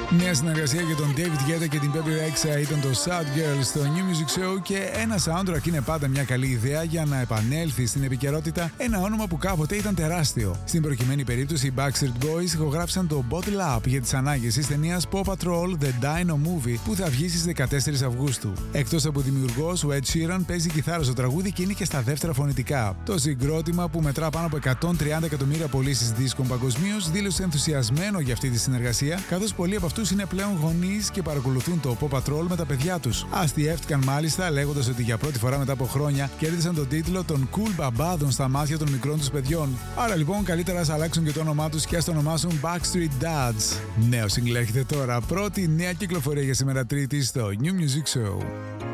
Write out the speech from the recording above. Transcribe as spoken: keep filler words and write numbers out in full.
Μια συνεργασία για τον David Guetta και την Pepe Rexha ήταν το Sad Girl στο New Music Show, και ένα soundtrack είναι πάντα μια καλή ιδέα για να επανέλθει στην επικαιρότητα ένα όνομα που κάποτε ήταν τεράστιο. Στην προκειμένη περίπτωση, οι Backstreet Boys ηχογράφησαν το Bottle Up για τις ανάγκες της ταινίας Paw Patrol The Dino Movie που θα βγει στις δεκατέσσερις Αυγούστου. Εκτός από δημιουργός, ο Ed Sheeran παίζει κιθάρα στο τραγούδι και είναι και στα δεύτερα φωνητικά. Το συγκρότημα, που μετρά πάνω από εκατόν τριάντα εκατομμύρια πωλήσεις δίσκων παγκοσμίως, δήλωσε ενθουσιασμένο για αυτή τη συνεργασία, καθώς πολλοί από αυτούς είναι πλέον γονείς και παρακολουθούν το Paw Patrol με τα παιδιά τους. Αστιεύτηκαν μάλιστα λέγοντας ότι για πρώτη φορά μετά από χρόνια κέρδισαν τον τίτλο των cool μπαμπάδων στα μάτια των μικρών τους παιδιών. Άρα λοιπόν καλύτερα ας αλλάξουν και το όνομά τους και ας το ονομάσουν Backstreet Dads. Νέο single έρχεται τώρα, πρώτη νέα κυκλοφορία για σήμερα Τρίτη στο New Music Show.